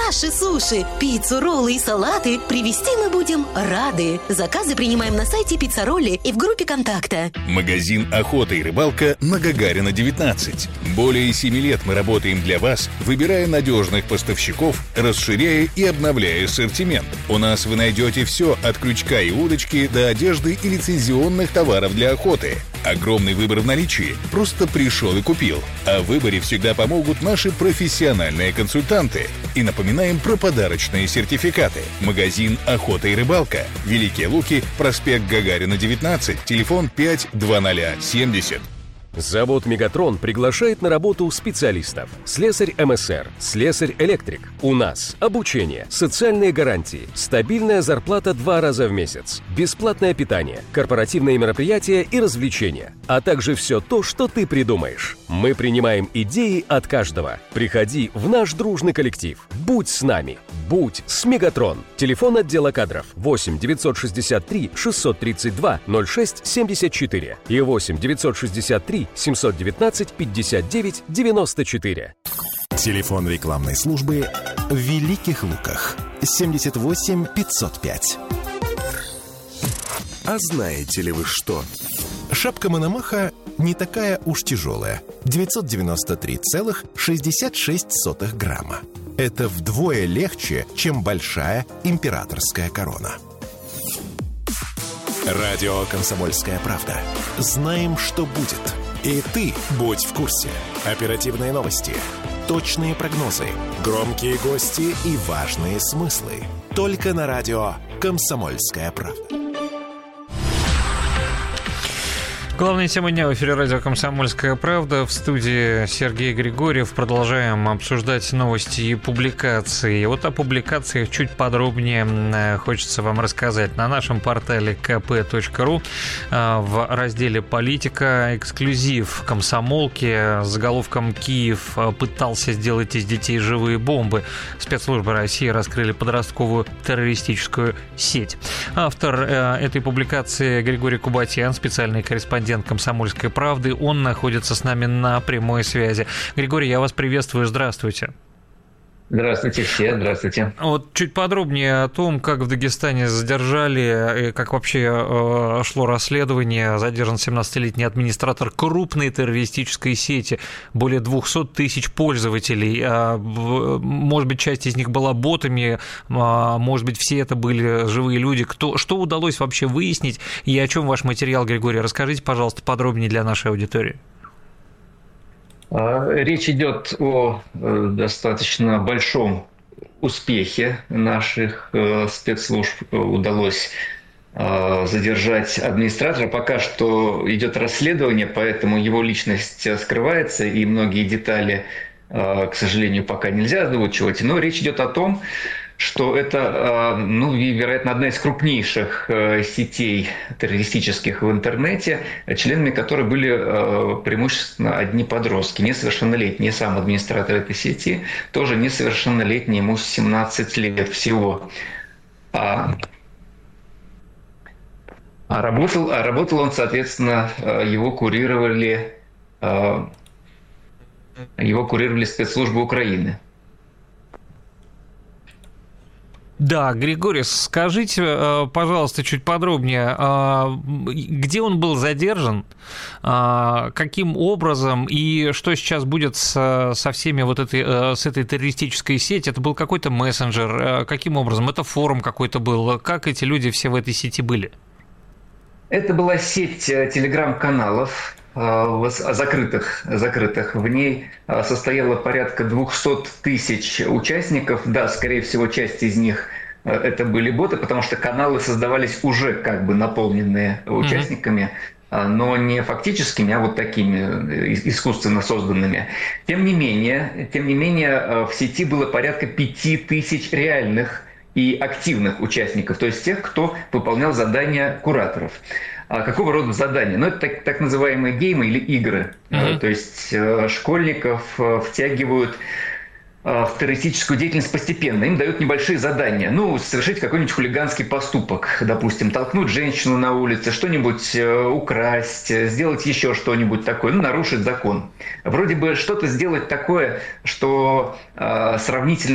Наши суши, пиццу, роллы и салаты привезти мы будем рады. Заказы принимаем на сайте Пиццаролли и в группе контакта. Магазин «Охота и рыбалка» на Гагарина, 19. Более 7 лет мы работаем для вас, выбирая надежных поставщиков, расширяя и обновляя ассортимент. У нас вы найдете все от крючка и удочки до одежды и лицензионных товаров для охоты. Огромный выбор в наличии. Просто пришел и купил. О выборе всегда помогут наши профессиональные консультанты. И напоминаем про подарочные сертификаты. Магазин «Охота и рыбалка». Великие Луки, проспект Гагарина, 19, телефон 52070. Завод «Мегатрон» приглашает на работу специалистов. Слесарь МСР, слесарь-электрик. У нас обучение, социальные гарантии, стабильная зарплата 2 раза в месяц, бесплатное питание, корпоративные мероприятия и развлечения, а также все то, что ты придумаешь. Мы принимаем идеи от каждого. Приходи в наш дружный коллектив. Будь с нами. Будь с «Мегатрон». Телефон отдела кадров 8 963 632 06 74 и 8 963 719 59 94. Телефон рекламной службы в Великих Луках 78 505. А знаете ли вы что? Шапка Мономаха не такая уж тяжелая. 993,66 грамма. Это вдвое легче, чем большая императорская корона. Радио «Комсомольская правда». Знаем, что будет. И ты будь в курсе. Оперативные новости, точные прогнозы, громкие гости и важные смыслы. Только на радио «Комсомольская правда». Главная тема дня в эфире радио «Комсомольская правда». В студии Сергей Григорьев. Продолжаем обсуждать новости и публикации. И вот о публикациях чуть подробнее хочется вам рассказать. На нашем портале kp.ru в разделе «Политика» эксклюзив комсомолки с заголовком «Киев пытался сделать из детей живые бомбы». Спецслужбы России раскрыли подростковую террористическую сеть. Автор этой публикации Григорий Кубатьян, специальный корреспондент «Комсомольской правды». Он находится с нами на прямой связи. Григорий, я вас приветствую. Здравствуйте. Здравствуйте все, здравствуйте. Вот чуть подробнее о том, как в Дагестане задержали, и как вообще шло расследование. Задержан 17-летний администратор крупной террористической сети, более 200 тысяч пользователей. Может быть, часть из них была ботами, может быть, все это были живые люди. Что удалось вообще выяснить и о чем ваш материал, Григорий? Расскажите, пожалуйста, подробнее для нашей аудитории. Речь идет о достаточно большом успехе наших спецслужб. Удалось задержать администратора. Пока что идет расследование, поэтому его личность скрывается, и многие детали, к сожалению, пока нельзя озвучивать. Но речь идет о том, что это, вероятно, одна из крупнейших сетей террористических в интернете, членами которой были преимущественно одни подростки, несовершеннолетние. Сам администратор этой сети тоже несовершеннолетний, ему 17 лет всего. Работал он, соответственно, его курировали спецслужбы Украины. Да, Григорий, скажите, пожалуйста, чуть подробнее, где он был задержан, каким образом и что сейчас будет со всеми с этой террористической сетью? Это был какой-то мессенджер, каким образом? Это форум какой-то был? Как эти люди все в этой сети были? Это была сеть телеграм-каналов, закрытых. В ней состояло порядка 200 тысяч участников. Да, скорее всего, часть из них это были боты, потому что каналы создавались уже как бы наполненные участниками, но не фактическими, а вот такими искусственно созданными. Тем не менее, в сети было порядка 5000 реальных и активных участников, то есть тех, кто выполнял задания кураторов. Какого рода задания? Это так называемые геймы или игры. То есть школьников втягивают в террористическую деятельность постепенно. Им дают небольшие задания. Совершить какой-нибудь хулиганский поступок. Допустим, толкнуть женщину на улице, что-нибудь украсть, сделать еще что-нибудь такое, нарушить закон. Вроде бы что-то сделать такое, что сравнительно